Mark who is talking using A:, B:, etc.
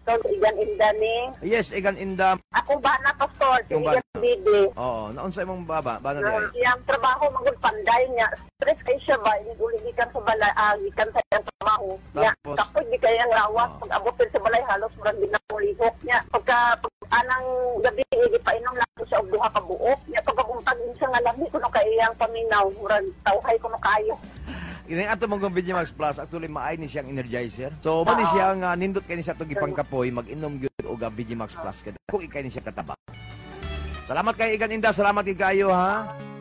A: So, igan inda ni.
B: Yes, igan inda.
A: Ako ba na, Pastor? Si
B: Yung ba-
A: igan bibi.
B: Oo, naunsay mong baba, ba na di ay?
A: Yung trabaho, magul panday niya. Stress kayo siya ba? Ikan sa balay, ikan sa iyang trabaho.
B: Tapos?
A: Kapag di kayang rawas, pag-abutin sa balay, halos marang ginamulihok niya. Anang gabi, hindi pa inom lang siya og duha ka buok. Niya, pagkabuntag siya nga lami, kuno kayang paminaw, murag tawhay kuno kayo.
B: Ini ato mong Vigimax Plus actually maay ni siyang energizer. So mo ni siya nga nindot kay ni siya to gipangkapoy mag-inom gyud og Vigimax Plus kada. Kung ikay ni siya kataba. Salamat kay Igan Inda, salamat kay kayo ha.